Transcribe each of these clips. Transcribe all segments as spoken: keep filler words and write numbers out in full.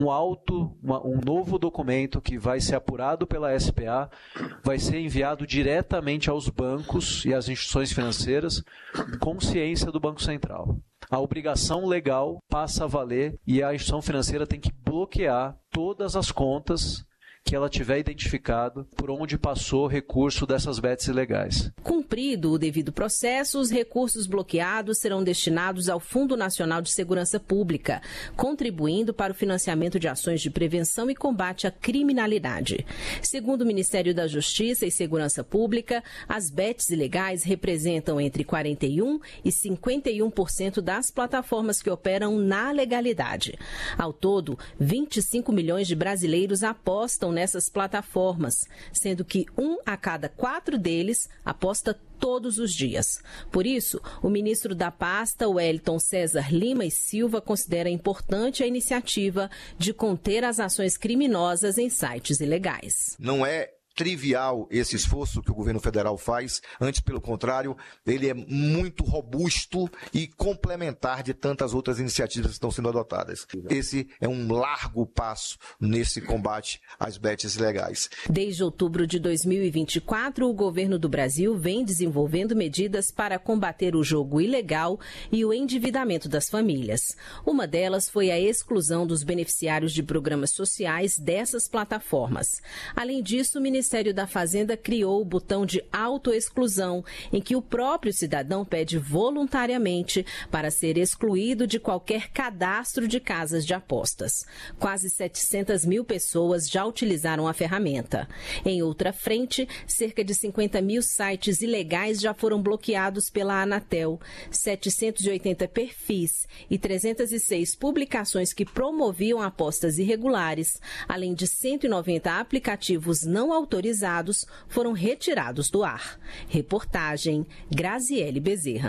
Um auto, uma, um novo documento que vai ser apurado pela S P A, vai ser enviado diretamente aos bancos e às instituições financeiras, com ciência do Banco Central. A obrigação legal passa a valer e a instituição financeira tem que bloquear todas as contas que ela tiver identificado por onde passou recurso dessas bets ilegais. Cumprido o devido processo, os recursos bloqueados serão destinados ao Fundo Nacional de Segurança Pública, contribuindo para o financiamento de ações de prevenção e combate à criminalidade. Segundo o Ministério da Justiça e Segurança Pública, as bets ilegais representam entre quarenta e um por cento e cinquenta e um por cento das plataformas que operam na legalidade. Ao todo, vinte e cinco milhões de brasileiros apostam nessas plataformas, sendo que um a cada quatro deles aposta todos os dias. Por isso, o ministro da pasta, Wellington César Lima e Silva, considera importante a iniciativa de conter as ações criminosas em sites ilegais. Não é trivial esse esforço que o governo federal faz, antes, pelo contrário, ele é muito robusto e complementar de tantas outras iniciativas que estão sendo adotadas. Esse é um largo passo nesse combate às bets ilegais. Desde outubro de dois mil e vinte e quatro, o governo do Brasil vem desenvolvendo medidas para combater o jogo ilegal e o endividamento das famílias. Uma delas foi a exclusão dos beneficiários de programas sociais dessas plataformas. Além disso, o Ministério O Ministério da Fazenda criou o botão de autoexclusão, em que o próprio cidadão pede voluntariamente para ser excluído de qualquer cadastro de casas de apostas. Quase setecentas mil pessoas já utilizaram a ferramenta. Em outra frente, cerca de cinquenta mil sites ilegais já foram bloqueados pela Anatel, setecentos e oitenta perfis e trezentas e seis publicações que promoviam apostas irregulares, além de cento e noventa aplicativos não autorizados autorizados foram retirados do ar. Reportagem Graziele Bezerra.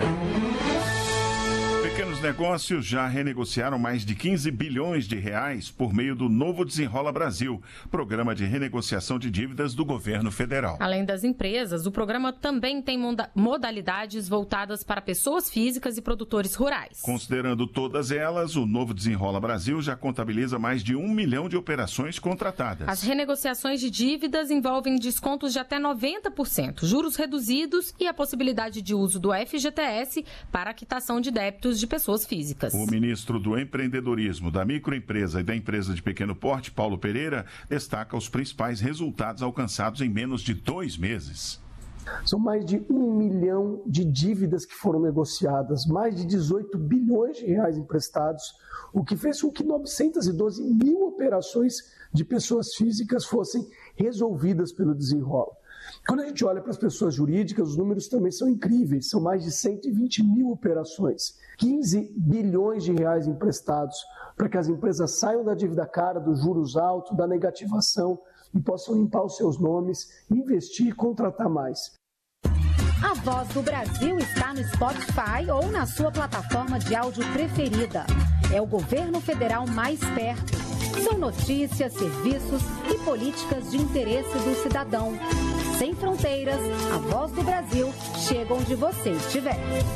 Pequenos negócios já renegociaram mais de quinze bilhões de reais por meio do Novo Desenrola Brasil, programa de renegociação de dívidas do governo federal. Além das empresas, o programa também tem modalidades voltadas para pessoas físicas e produtores rurais. Considerando todas elas, o Novo Desenrola Brasil já contabiliza mais de um milhão de operações contratadas. As renegociações de dívidas envolvem descontos de até noventa por cento, juros reduzidos e a possibilidade de uso do F G T S para a quitação de débitos de pessoas físicas. O ministro do Empreendedorismo, da Microempresa e da Empresa de Pequeno Porte, Paulo Pereira, destaca os principais resultados alcançados em menos de dois meses. São mais de um milhão de dívidas que foram negociadas, mais de dezoito bilhões de reais emprestados, o que fez com que novecentas e doze mil operações de pessoas físicas fossem resolvidas pelo Desenrola. Quando a gente olha para as pessoas jurídicas, os números também são incríveis, são mais de cento e vinte mil operações, quinze bilhões de reais emprestados para que as empresas saiam da dívida cara, dos juros altos, da negativação e possam limpar os seus nomes, investir e contratar mais. A Voz do Brasil está no Spotify ou na sua plataforma de áudio preferida. É o governo federal mais perto. São notícias, serviços e políticas de interesse do cidadão. Sem fronteiras, a Voz do Brasil chega onde você estiver.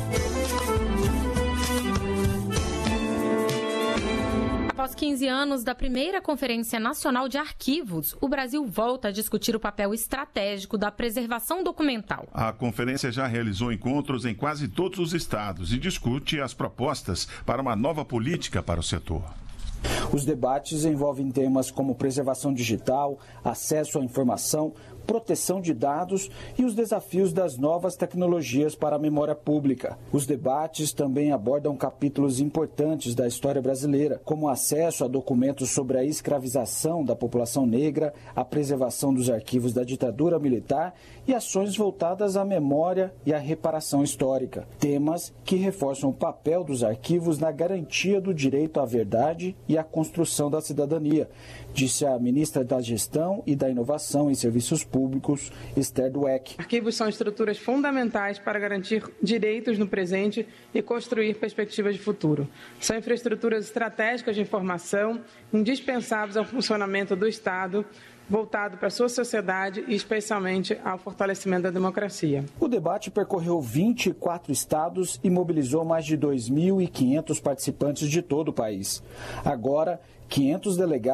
Após quinze anos da primeira Conferência Nacional de Arquivos, o Brasil volta a discutir o papel estratégico da preservação documental. A conferência já realizou encontros em quase todos os estados e discute as propostas para uma nova política para o setor. Os debates envolvem temas como preservação digital, acesso à informação, proteção de dados e os desafios das novas tecnologias para a memória pública. Os debates também abordam capítulos importantes da história brasileira, como acesso a documentos sobre a escravização da população negra, a preservação dos arquivos da ditadura militar e ações voltadas à memória e à reparação histórica. Temas que reforçam o papel dos arquivos na garantia do direito à verdade e à construção da cidadania, disse a ministra da Gestão e da Inovação em Serviços Públicos, Esther Dweck. Arquivos são estruturas fundamentais para garantir direitos no presente e construir perspectivas de futuro. São infraestruturas estratégicas de informação indispensáveis ao funcionamento do Estado, voltado para a sua sociedade e especialmente ao fortalecimento da democracia. O debate percorreu vinte e quatro estados e mobilizou mais de dois mil e quinhentos participantes de todo o país. Agora, quinhentos delegados